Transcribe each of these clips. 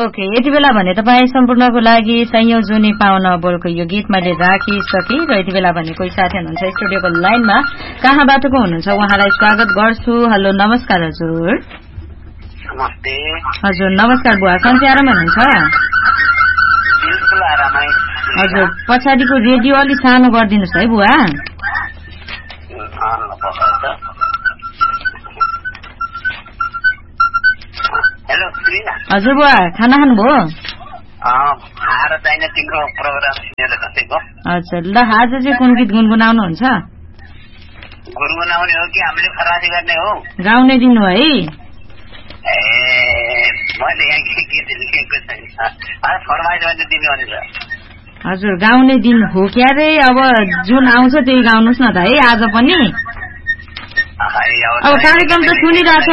Okay, यति बेला भने तपाईँ सम्पूर्णको लागि सयौं जुनी पाउन बोलको यो गीत मैले राखिसके र यति बेला भने कोही साथी हुनुहुन्छ स्टुडियोको लाइनमा, कहाँबाटको हुनुहुन्छ उहाँलाई स्वागत गर्छु। हेलो, नमस्कार हजुर। नमस्ते हजुर, नमस्कार बुवा, सन्चै आराम हुनुहुन्छ? हजुर, पछाडिको रेडियो अलि सानो गरिदिनुहोस् है बुवा। हेलो हजुर बुवा, खाना खानुभयो? तिम्रो प्रोग्राम सुनेर बसेको। हजुर, ल आज चाहिँ कुन गीत गुनगुनाउनुहुन्छ? गुनगुनाउने हो कि हामीले फराजी गर्ने हो? गाउने दिनु है। मैले यहाँ गीत लेखेको छैन, फरमाइस भने दिनु भने छ। हजुर, गाउने दिन हो क्या रे? अब जुन आउँछ त्यही गाउनुहोस् न त है आज पनि। अब कार्यक्रम त सुनिरहेछ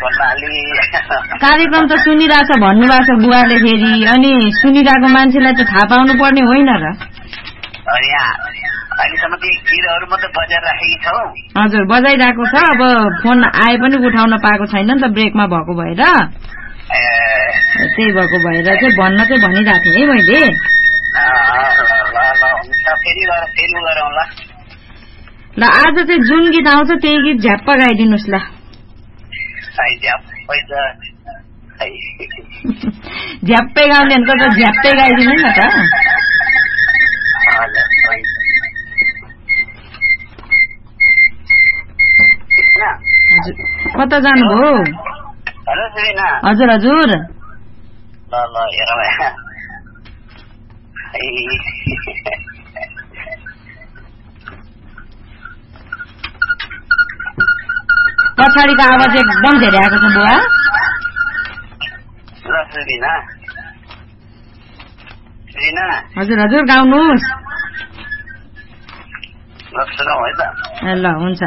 भन्नुभएको छ बुवाले फेरि, अनि सुनिरहेको मान्छेलाई त थाहा पाउनु पर्ने होइन र? हजुर, बजाइरहेको छ। अब फोन आए पनि उठाउन पाएको छैन नि त, ब्रेकमा भएको भएर। त्यही भएको भएर चाहिँ भन्न चाहिँ भनिरहेको थिएँ है मैले। ल आज चाहिँ जुन गीत आउँछ त्यही गीत झ्याप्प गाइदिनुहोस् ल। झ्याप्पै गाउने भनेको त झ्याप्पै गाइदिनु न त। हजुर, कता जानुभयो? हजुर हजुर, पछाडिको आवाज एकदम धेरै आएको छ बुवा। हजुर हजुर, गाउनुहोस्। ल हुन्छ।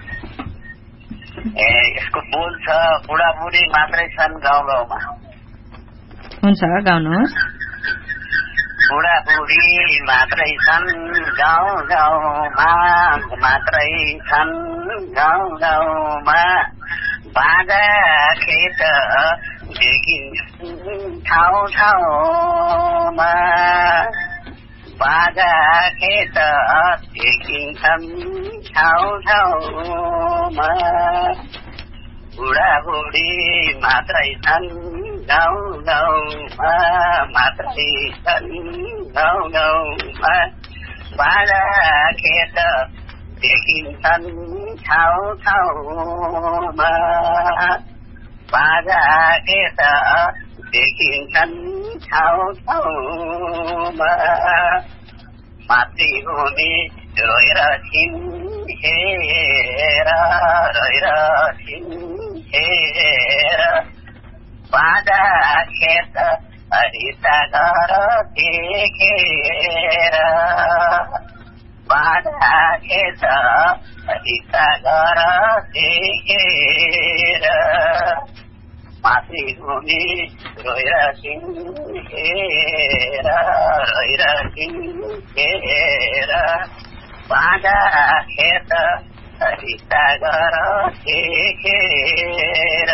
यसको बोल छ, बुढाबुढी मात्रै छन् गाउँ गाउँमा। हुन्छ, गाउनुहोस्। बुढाबुढी मात्रै छन् गाउँ गाउँमा, मात्रै छन् गाउँ गाउँमा, बाँझा खेत देखिन्छन् ठाउँ ठाउँमा, बाँझा खेत देखिन्छन् ठाउँ ठाउँमा, बुढाबुढी मात्रै छन् गाउँ गाउँमा, मात्रै छन् गाउँ गाउँमा, बाँझा खेत देखिन्छन् ठाउँ ठाउँमा, बाँझा खेत देखिन्छन् ठाउँ ठाउँमा, मातृभूमि रोएर छिन्हेर, रोएर छिन्हेर, बाँझा खेत हरित घर देखेर, बाँझा खेत हरित घर देखेर, मातृभूमि रोएर छिन्हेर, रोएर छिन्हेर, बाँझा खेत हरित घर देखेर,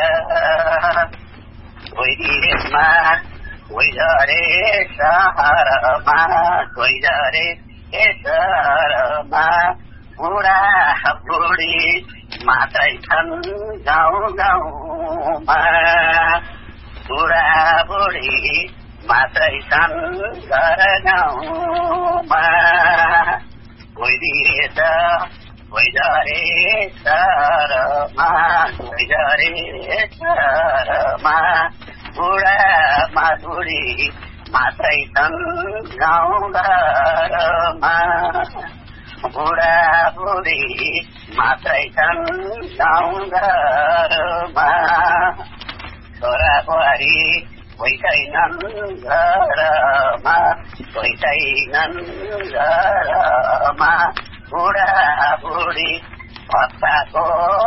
कोही देशमा कोही झरे सहरमा, कोही झरे सहरमा, बुढा बुढी मात्रै छन् गाउँ गाउँमा, बुढा बुढी मात्रै छन् घर गाउँमा, कोही देश कोही झरे सहरमा, कोही झरे सहरमा, बुढा बुढी मात्रै छन् गाउँ घरमा, बुढा बुढी मात्रै छन् गाउँ घरमा, छोरा बुहारी कोही छैनन् घरमा, कोही छैनन् घरमा, बुढा बुढी भत्ताको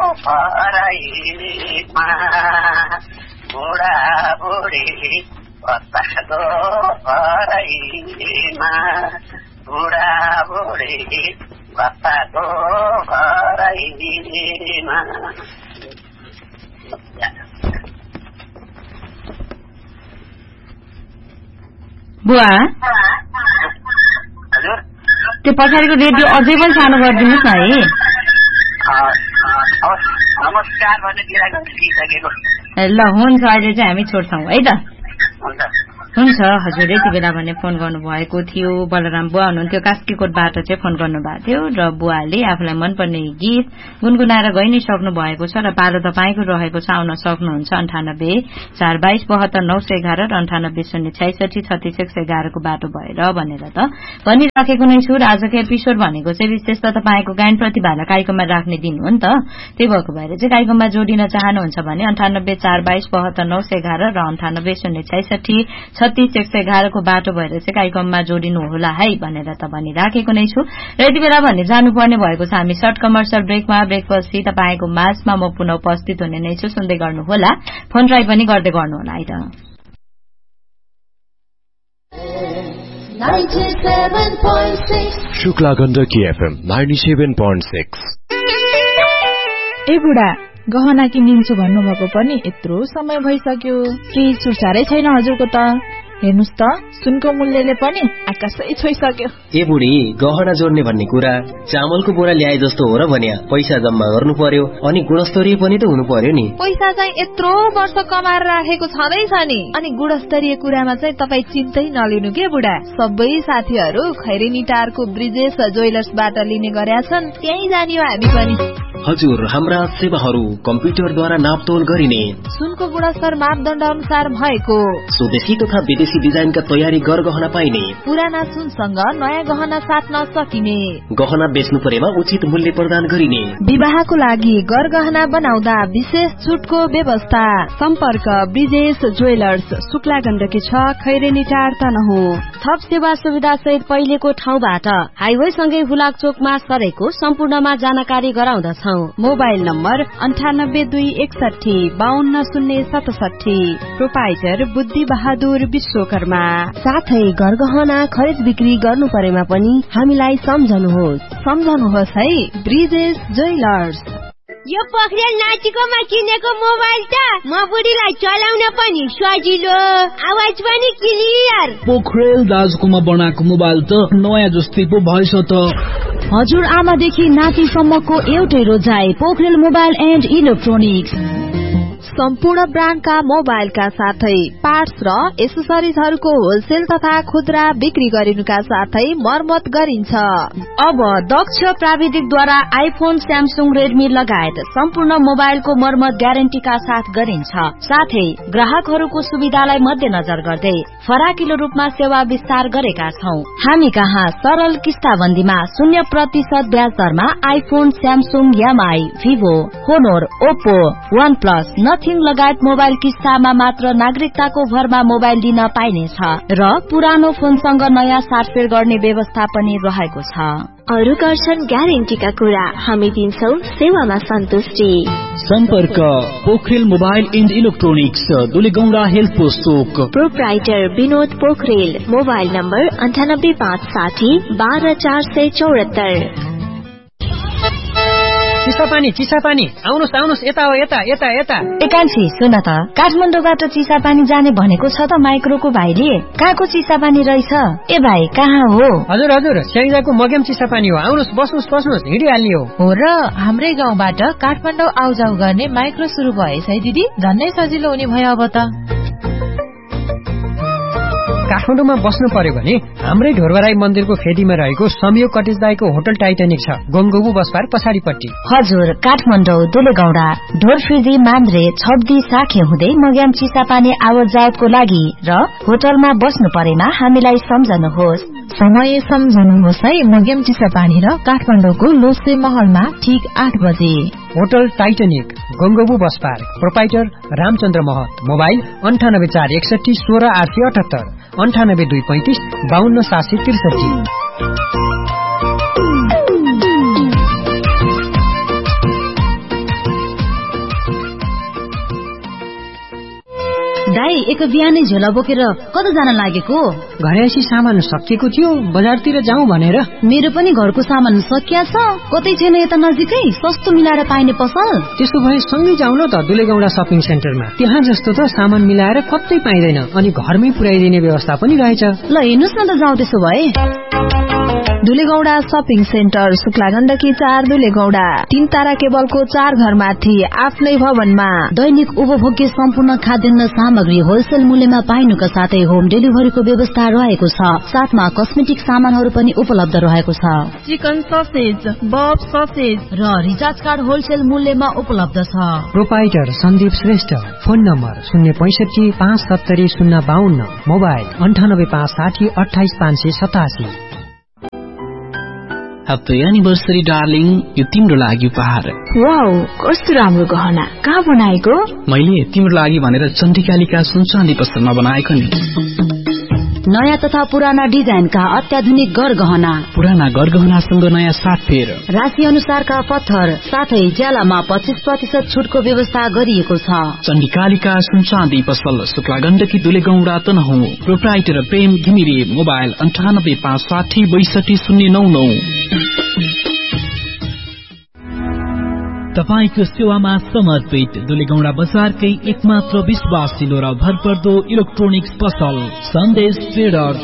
भराइमा, बुढा बुढी भत्ताको भराइमा, बुढा बुढी भत्ताको भराइमा। बुवा हजुर त्यो पछाडिको रेडियो अझै पनि सानो गरिदिनुहोस् न है। नमस्कार भन्ने दिइरहेको दिइसकेको। ल हुन्छ, अहिले चाहिँ हामी छोड्छौँ है त। हुन्छ हुन्छ हजुर, यति बेला भने फोन गर्नुभएको थियो बलराम बुवा हुनुहुन्थ्यो, कास्कीकोटबाट चाहिँ फोन गर्नुभएको थियो र बुवाले आफूलाई मनपर्ने गीत गुनगुनाएर गइ नै सक्नु भएको छ र पालो तपाईँको रहेको छ। आउन सक्नुहुन्छ 98 422 72 911 र 98 066 36 111 को बाटो भएर भनेर त भनिराखेको नै छु। र आजको एपिसोड भनेको चाहिँ विशेष त तपाईँको गायन प्रतिभालाई कार्यक्रममा राख्ने दिन हो नि त। त्यही भएको भएर चाहिँ कार्यक्रममा जोडिन चाहनुहुन्छ भने 98 422 72 911 र 98 066 36 111 को बाटो भएर चाहिँ कार्यक्रममा जोडिनु होला है भनेर त भनिराखेको नै छु। र यति बेला भने जानुपर्ने भएको छ हामी सर्ट कमर्सियल ब्रेकमा। ब्रेकपछि तपाईँको माझमा म पुनः उपस्थित हुने नै छु। सुन्दै गर्नुहोला, फोन ट्राई पनि गर्दै गर्नुहोला है त। 97.6 शुक्ला गण्डकी FM 97.6। ए बुढा, गहना किनिन्छु भन्नुभएको पनि यत्रो समय भइसक्यो, केही सुसारै छैन हजुरको त। हेर्नुस् त, सुनको मूल्यले पनि आकाशै छोइसक्यो। ए बुढी, गहना जोड्ने भन्ने कुरा चामलको बोरा ल्याए जस्तो हो र भन्या। पैसा जम्मा गर्नु पर्यो अनि गुणस्तरीय पनि त हुनु पर्यो नि। पैसा चाहिँ यत्रो वर्ष कमाएर राखेको छँदैछ नि। अनि गुणस्तरीय कुरामा चाहिँ तपाईँ चिन्तै नलिनु के बुढा। सबै साथीहरू खैरेनी टारको ब्रिजेश ज्वेलर्सबाट लिने गरेका छन्, त्यही जानियो हामी पनि। हजुर, हाम्रा सेवाहरू कम्प्युटरद्वारा नापतोल गरिने, सुनको गुणस्तर मापदण्ड अनुसार भएको, स्वदेशी तथा विदेशी डिजाइनका तयारी गरगहना पाइने, पुराना सुनसँग नयाँ गहना साट्न सकिने, गहना बेच्नु परेमा उचित मूल्य प्रदान गरिने, विवाहको लागि गरगहना बनाउँदा विशेष छुटको व्यवस्था। सम्पर्क ब्रिजेश ज्वेलर्स, शुक्ला गण्डकी 6, खैरेनी टार तनहुँ। थप सेवा सुविधा सहित पहिलेको ठाउँबाट हाइवे सँगै हुलाक चोकमा सरेको सम्पूर्णमा जानकारी गराउँदछ। Mobile number 982161 520067। प्रोपाइटर बुद्धि बहादुर विश्वकर्मा। साथै गरगहना खरिद बिक्री गर्नु परेमा पनि हामीलाई सम्झनुहोस् है। ब्रिजेश ज्वेलर्स। यो पोखरेल नाचिकोमा किनेको मोबाइल त म बुढीलाई चलाउन पनि सजिलो, आवाज पनि क्लियर। पोखरेल दाजुकोमा बनाएको मोबाइल त नयाँ जस्तै पो भएछ त। हजुर आमादेखि नातिसम्मको एउटै रोजाइ, पोखरेल मोबाइल एन्ड इलेक्ट्रोनिक्स। सम्पूर्ण ब्रान्डका मोबाइलका साथै पार्ट्स र एसेसरिजहरूको होलसेल तथा खुद्रा बिक्री गरिनुका साथै मर्मत गरिन्छ। अब दक्ष प्राविधिकद्वारा आइफोन, स्यामसुङ, रेडमी लगायत सम्पूर्ण मोबाइलको मर्मत ग्यारेन्टीका साथ गरिन्छ। साथै ग्राहकहरूको सुविधालाई मध्यनजर गर्दै फराकिलो रूपमा सेवा विस्तार गरेका छौं। हामी कहाँ सरल किस्ताबन्दीमा 0% ब्याज दरमा iPhone, Samsung, MI, Vivo, होनोर, Oppo, वन प्लस, नथिङ लगायत मोबाइल किस्तामा मात्र नागरिकताको भरमा मोबाइल दिन पाइनेछ र पुरानो फोनसँग नयाँ साटफेर गर्ने व्यवस्था पनि रहेको छ। अरु गर्छन् ग्यारेन्टीका कुरा, हामी दिन्छौं सेवामा सन्तुष्टि। सम्पर्क Pokharel mobile and electronics, Dulegaunda health post Chowk. Proprietor Vinod Pokharel. Mobile number 98560 12474। Chisapani आउनुहोस् यता हो, यता। एकान्छी सुन त, काठमाडौँबाट चिसापानी जाने भनेको छ त माइक्रोको भाइले। कहाँको चिसापानी रहेछ? ए भाइ कहाँ हो? हजुर स्याङ्जाको मगेम चिसापानी हो। आउनुहोस्, बस्नुहोस्, हिँडिहाल्ने हो र हाम्रै गाउँबाट काठमाडौँ आउजाउ गर्ने माइक्रो सुरु भएछ है दिदी, झन्नै सजिलो हुने भयो अब त। काठमाडौँमा बस्नु पर्यो भने हाम्रै ढोरबराई मन्दिरको फेदीमा रहेको संयोग कटेज दाईको होटल टाइटानिक छ, गंगोबु बसपार पछाडिपट्टि। हजुर, काठमाडौँ, दुलेगौडा, ढोरफिदी, मान्द्रे, छब्दी, साखे हुँदै मग्याम चिसापानी आवत जावतको लागि र होटलमा बस्नु परेमा हामीलाई सम्झनुहोस्। समय सम्झनुहोस् है। मग्याम चिसापानी र काठमाडौँको लोसे महलमा ठीक 8 बजे। Hotel Titanic, गंगोबु bus park. Proprietor Ramchandra महत। मोबाइल 98461 16878, 98235 52763। दाई एक बिहानै झोला बोकेर कता जान लागेको? घरैसी सामान सकिएको थियो, बजारतिर जाउँ भनेर। मेरो पनि घरको सामान सकिया छ। कतै छैन यता नजिकै सस्तो मिलाएर पाइने पसल? त्यसो भए सँगै जाउँ न त दुलेगौडा सपिङ सेन्टरमा। त्यहाँ जस्तो त सामान मिलाएर कतै पाइँदैन अनि घरमै पुर्याइदिने व्यवस्था पनि रहेछ। ल हेर्नुस् न त जाउँ त्यसो भए। दुलेगौडा सपिङ सेन्टर, शुक्ला गण्डकी 4 दुलेगौडा। 3 तारा केबलको 4 घरमाथि आफ्नै भवनमा दैनिक उपभोग्य सम्पूर्ण खाद्यान्न सामग्री होलसेल मूल्यमा पाइनुका साथै होम डेलिभरीको व्यवस्था रहेको छ। साथमा कस्मेटिक सामानहरू पनि उपलब्ध रहेको छ। चिकन ससेज, बफ ससेज र रिचार्ज कार्ड होलसेल मूल्यमा उपलब्ध छ। Proprietor Sandeep Shrestha. Phone number 065 570 052, mobile 98 560 28 587। Happy anniversary darling, यो तिम्रो लागि उपहार। वाउ, कस्तो राम्रो गहना। कहाँ बनाएको? मैले तिम्रो लागि भनेर चण्डिकालिका सुनचाँदी पसलमा बनाएको नि। नयाँ तथा पुराना डिजाइनका अत्याधुनिक गरगहना, पुराना गरगहनासँग नयाँ साटफेर, राशि अनुसारका पत्थर साथै ज्यालामा 25% छुटको व्यवस्था गरिएको छ। चण्डिकालिका सुनचाँदी पसल, शुक्ला गण्डकी दुलेगौडा तनहुँ। प्रोप्राइटर प्रेम घिमिरे। मोबाइल 98 560 62 099। तपाईको सेवामा समर्पित दुलेगौडा बजारकै एकमात्र विश्वासिलो र भरपर्दो इलेक्ट्रोनिक्स पसल सन्देश ट्रेडर्स,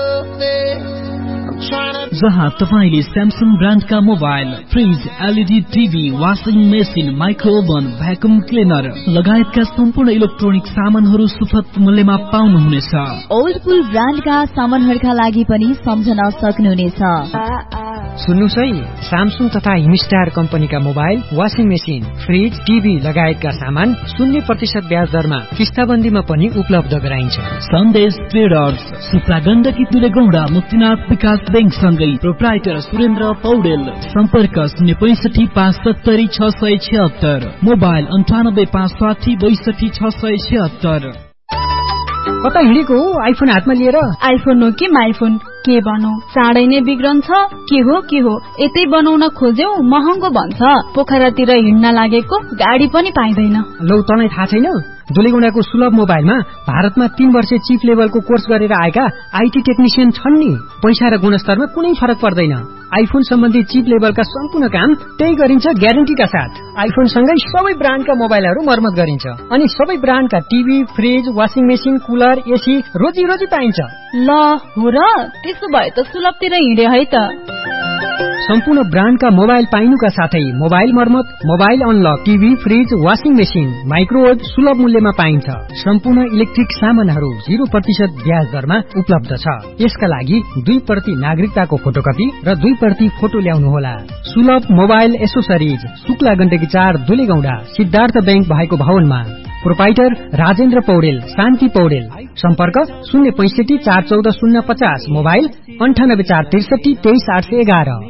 जहाँ तपाईले Samsung ब्रान्डका mobile, fridge, LED TV, washing machine, माइक्रोओभन, vacuum cleaner लगायतका सम्पूर्ण इलेक्ट्रोनिक सामानहरू सुपथ मूल्यमा पाउनुहुनेछ। ओल्डपुल ब्रान्डका सामानहरूका लागि पनि सम्झन सक्नुहुनेछ। सुन्नुस् है, स्यामसङ तथा हिमस्टार कम्पनीका mobile, washing machine, fridge, TV लगायतका सामान 0% ब्याज दरमा किस्ताबन्दीमा पनि उपलब्ध गराइन्छ। सन्देश ट्रेडर्स, शुक्ला गण्डकी दुलेगौडा, मुक्तिनाथ विकास बैंक सँगै प्रोप्राइटर सुरेन्द्र पौडेल। सम्पर्क 065 570 676, मोबाइल 98 560 62 676। कता हिँडेको हो आइफोन हातमा लिएर? आइफोन हो कि माइफोन, के भनौ, चाँडै नै बिग्रन्छ। के हो यतै बनाउन खोज्यौ महँगो भन्छ। पोखरातिर हिँड्न लागेको गाडी पनि पाइँदैन। लौ तँलाई थाहा छैन, दुलेगौडाको सुलभ मोबाइलमा भारतमा 3 वर्ष चिप लेभलको कोर्स गरेर आएका आईटी टेक्निशियन छन् नि। पैसा र गुणस्तरमा कुनै फरक पर्दैन। आइफोन सम्बन्धी चिप लेभलका सम्पूर्ण काम त्यही गरिन्छ ग्यारेन्टीका साथ। आइफोन सँगै सबै ब्रान्डका मोबाइलहरू मर्मत गरिन्छ अनि सबै ब्रान्डका TV, fridge, washing machine, cooler, AC रोजी पाइन्छ। ल हो र, त्यसो भए त सुलभतिर हिँडे है त। सम्पूर्ण ब्रान्डका मोबाइल पाइनुका साथै मोबाइल मर्मत, mobile unlock, TV, fridge, washing machine, microwave सुलभ मूल्यमा पाइन्छ। सम्पूर्ण इलेक्ट्रिक सामानहरू 0% ब्याज दरमा उपलब्ध छ। यसका लागि 2% नागरिकताको फोटोकपी र 2% फोटो ल्याउनुहोला। सुलभ mobile accessories, Shukla Gandaki 4 दुलेगौडा, Siddhartha bank भएको भवनमा। प्रोपाइटर राजेन्द्र पौडेल, शान्ति पौडेल। सम्पर्क 065 414 050, मोबाइल 98 463 23 811।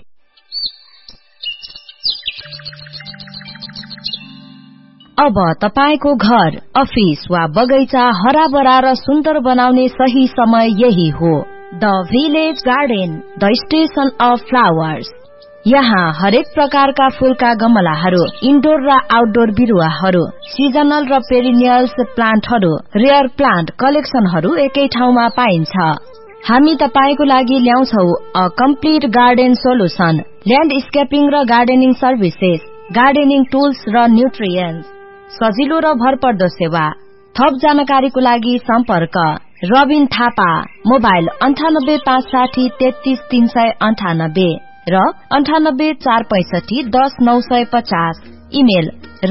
अब तपाईको घर, अफिस वा बगैँचा हराभरा र सुन्दर बनाउने सही समय यही हो। The village garden, the station of flowers. यहाँ हरेक प्रकारका फूलका गमलाहरू, इन्डोर र आउटडोर बिरुवाहरू, सिजनल र पेरिनियल्स प्लान्टहरू, रेयर प्लान्ट कलेक्सनहरू एकै ठाउँमा पाइन्छ। हामी तपाईको लागि ल्याउँछौ अ कम्प्लिट गार्डन सोलुसन, ल्यान्डस्केपिङ र गार्डनिङ सर्भिसेस, गार्डनिङ टुल्स र न्युट्रियन्ट्स, सजिलो र भरपर्दो सेवा। थप जानकारीको लागि सम्पर्क रबिन थापा, मोबाइल 98 560 33 398 र 98 465 10 950, इमेल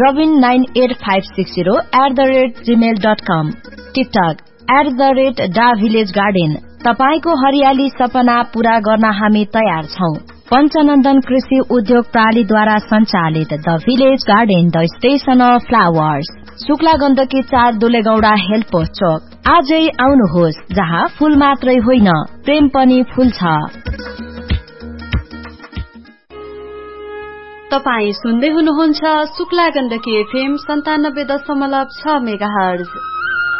robin98560@gmail.com, टिकटक @davillagegarden। तपाईको हरियाली सपना पूरा गर्न हामी तयार छौं। पञ्चनन्दन कृषि उद्योग प्रणालीद्वारा सञ्चालित the village garden, the station of flowers, Shukla Gandaki 4 दुलेगौडा health post चोक। आजै आउनुहोस्, जहाँ फूल मात्रै होइन प्रेम पनि फूल्छ। तपाई सुन्दै हुनुहुन्छ शुक्ला गण्डकी FM 97.6 मेगाहर्ज।